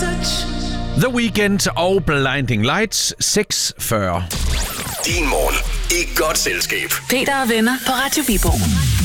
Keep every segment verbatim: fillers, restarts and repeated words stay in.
touch. The Weeknd og Blinding Lights, seks fyrre. Din morgen i godt selskab. Peter og venner på Radio Viborg.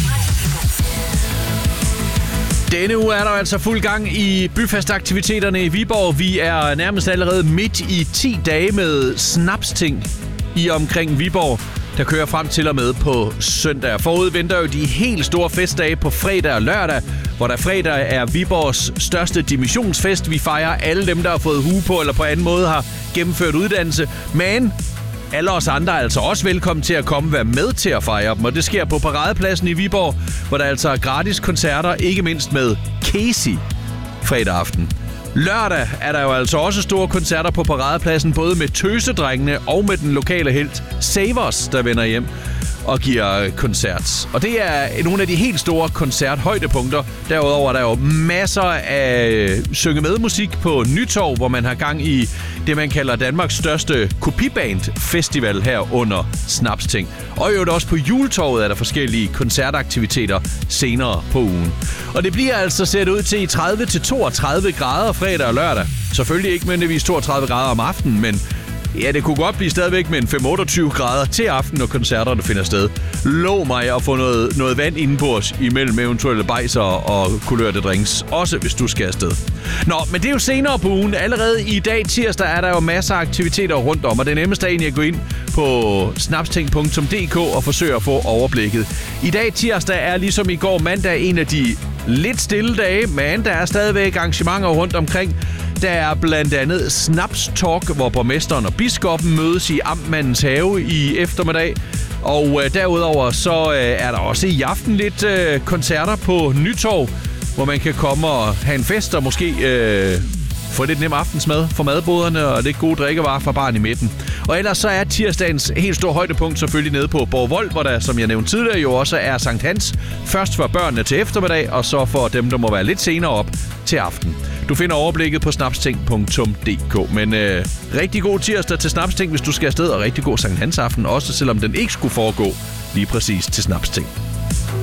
Denne uge er der altså fuld gang i byfestaktiviteterne i Viborg. Vi er nærmest allerede midt i ti dage med snapsting i omkring Viborg, der kører frem til og med på søndag. Forud venter jo de helt store festdage på fredag og lørdag, hvor der fredag er Viborgs største dimissionsfest. Vi fejrer alle dem, der har fået hue på eller på anden måde har gennemført uddannelse. Men alle os andre er altså også velkommen til at komme og være med til at fejre dem. Og det sker på Paradepladsen i Viborg, hvor der altså er gratis koncerter, ikke mindst med Casey fredag aften. Lørdag er der jo altså også store koncerter på Paradepladsen, både med Tøsedrengene og med den lokale helt Savers, der vender hjem og giver koncert. Og det er nogle af de helt store koncerthøjdepunkter. Derudover er der jo masser af synge med musik på Nytorv, hvor man har gang i det, man kalder Danmarks største kopiband-festival her under Snapsting. Og jo også på Juletorvet er der forskellige koncertaktiviteter senere på ugen. Og det bliver altså set ud til tredive til toogtredive grader fredag og lørdag. Selvfølgelig ikke nødvendigvis toogtredive grader om aftenen, men ja, det kunne godt blive stadigvæk med en fem til otteogtyve grader til aften, når koncerterne finder sted. Lov mig at få noget, noget vand indenbords imellem eventuelle bajser og kulørte drinks. Også hvis du skal afsted. Nå, men det er jo senere på ugen. Allerede i dag tirsdag er der jo masser af aktiviteter rundt om, og det nemmeste er egentlig at gå ind på snapsting punktum d k og forsøge at få overblikket. I dag tirsdag er ligesom i går mandag en af de lidt stille dage, men der er stadigvæk arrangementer rundt omkring. Der er blandt andet Snaps Talk, hvor borgmesteren og biskoppen mødes i Amtmandens have i eftermiddag. Og øh, derudover så øh, er der også i aften lidt øh, koncerter på Nytorv, hvor man kan komme og have en fest og måske øh, få lidt nem aftensmad for madboderne og lidt gode drikkevarer fra baren i midten. Og ellers så er tirsdagens helt store højdepunkt selvfølgelig nede på Borgvold, hvor der, som jeg nævnte tidligere, jo også er Sankt Hans. Først for børnene til eftermiddag, og så for dem, der må være lidt senere op til aften. Du finder overblikket på snapsting punktum d k. Men øh, rigtig god tirsdag til Snapsting, hvis du skal afsted, og rigtig god Sankt Hans aften, også selvom den ikke skulle foregå lige præcis til Snapsting.